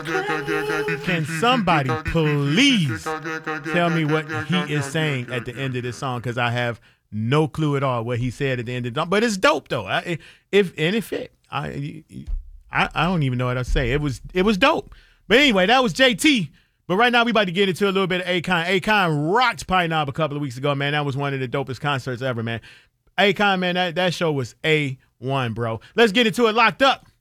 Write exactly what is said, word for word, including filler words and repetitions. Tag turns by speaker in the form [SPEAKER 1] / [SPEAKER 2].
[SPEAKER 1] Can somebody please tell me what he is saying at the end of this song? Because I have no clue at all what he said at the end of the song. But it's dope though. I, if and it fit. I, I I don't even know what I say. It was it was dope. But anyway, that was J T. But right now we about to get into a little bit of Akon. Akon rocked Pine Knob a couple of weeks ago, man. That was one of the dopest concerts ever, man. Akon, man, that, that show was A one, bro. Let's get into it. Locked Up.